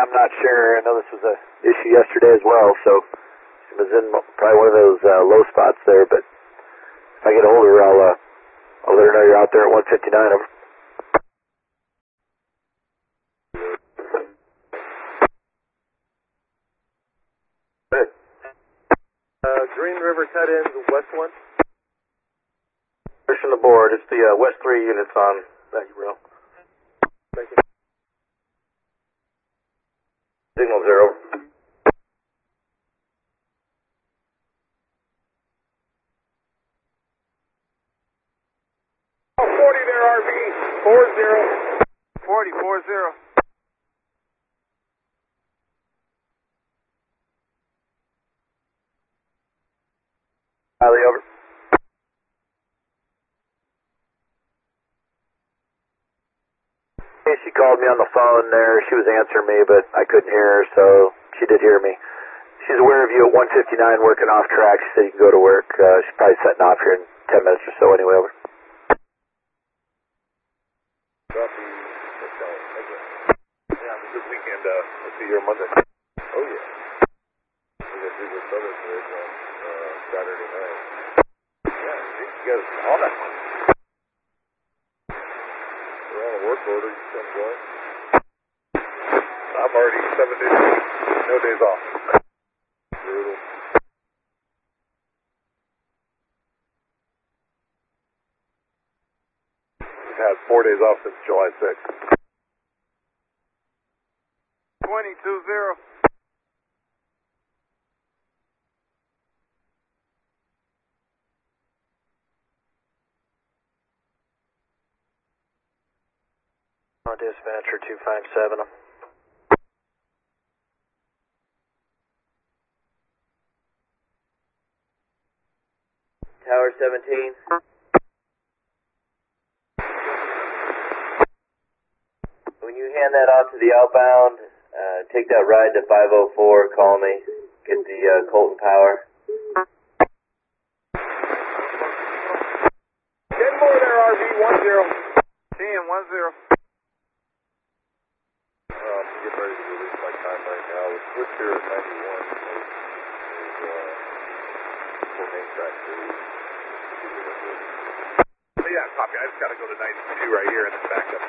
I'm not sure. I know this was a issue yesterday as well, so it was in probably one of those low spots there, but if I get a hold of her, I'll let her know you're out there at 159. Over. Good. Green River cut-ins, west 1. Pushing the board. It's the west 3 units on that rail. Thank you. Signal 0. Oh, 40 there, RV. 40. 40. Riley, over. Hey, she called me on the phone there. She was answering me, but I couldn't hear her, so she did hear me. She's aware of you at 159 working off track. She said you can go to work. She's probably setting off here in 10 minutes or so anyway, over. Yeah, this weekend, I'll see you on Monday. Oh, yeah. We're going to do the Southern Bridge on Saturday night. Yeah, you guys on that one. We're on a work order. You come join. I'm already 7 days, no days off. Brutal. We've had 4 days off since July 6th. 20-20. Dispatcher 257. Tower 17. When you hand that off to the outbound, take that ride to 504, call me, get the Colton Power. 10 more there, RV, 10. 10. Getting ready to release my time right now. We'll switch here at 91. Full main track 3. But yeah, copy. I just got to go to 92 right here and then back up.